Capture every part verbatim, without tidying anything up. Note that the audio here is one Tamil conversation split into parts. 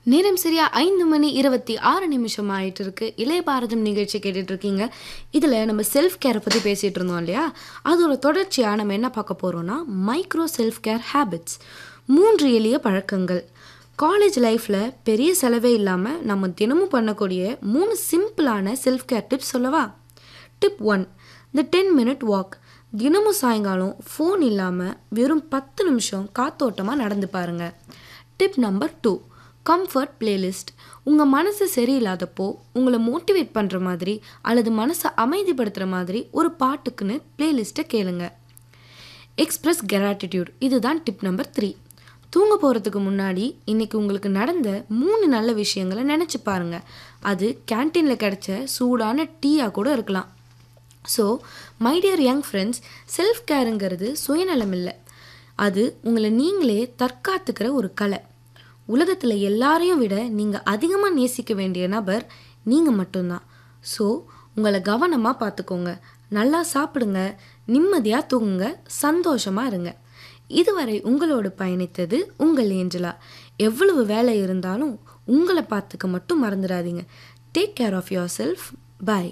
நேரம் சரியா ஐந்து மணி இருபத்தி ஆறு நிமிஷம் ஆயிட்டு இருக்கு. இளைய பாரதம் நிகழ்ச்சி கேட்டுட்டு இருக்கீங்க. இதில் நம்ம செல்ஃப் கேரை பற்றி பேசிகிட்டு இருந்தோம் இல்லையா? அதோட தொடர்ச்சியாக நம்ம என்ன பார்க்க போகிறோம்னா மைக்ரோ செல்ஃப் கேர் ஹேபிட்ஸ், மூன்று எளிய பழக்கங்கள். காலேஜ் லைஃப்பில் பெரிய செலவே இல்லாமல் நம்ம தினமும் பண்ணக்கூடிய மூணு சிம்பிளான செல்ஃப் கேர் டிப்ஸ் சொல்லவா? Tip one, the ten minute walk. தினமும் சாயங்காலம் ஃபோன் இல்லாமல் வெறும் பத்து நிமிஷம் காத்தோட்டமாக நடந்து பாருங்கள். Tip number two, comfort playlist. உங்கள் மனசு சரியில்லாதப்போ உங்களை மோட்டிவேட் பண்ணுற மாதிரி அல்லது மனசை அமைதிப்படுத்துகிற மாதிரி ஒரு பாட்டுக்குன்னு பிளேலிஸ்ட்டை கேளுங்க. Express gratitude. இதுதான் டிப் நம்பர் த்ரீ. தூங்க போகிறதுக்கு முன்னாடி இன்றைக்கி உங்களுக்கு நடந்த மூணு நல்ல விஷயங்களை நினச்சி பாருங்கள். அது கேன்டீனில் கிடைச்ச சூடான டீயாக கூட இருக்கலாம். So my dear young friends, self கேருங்கிறது சுயநலம் இல்லை, அது உங்களை நீங்களே தற்காத்துக்கிற ஒரு கலை. உலகத்தில் எல்லாரையும் விட நீங்கள் அதிகமாக நேசிக்க வேண்டிய நபர் நீங்கள் மட்டும்தான். ஸோ உங்களை கவனமாக பார்த்துக்கோங்க, நல்லா சாப்பிடுங்க, நிம்மதியாக தூங்குங்க, சந்தோஷமாக இருங்க. இதுவரை உங்களோடு பயணித்தது உங்கள் ஏஞ்சலா. எவ்வளவு வேலை இருந்தாலும் உங்களை பார்த்துக்க மட்டும் மறந்துடாதீங்க. Take care of your self. By.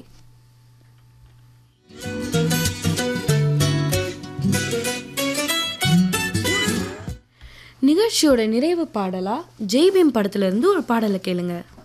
நிகழ்ச்சியோட நிறைவு பாடலா ஜெய்பீம் படத்துல இருந்து ஒரு பாடலை கேளுங்க.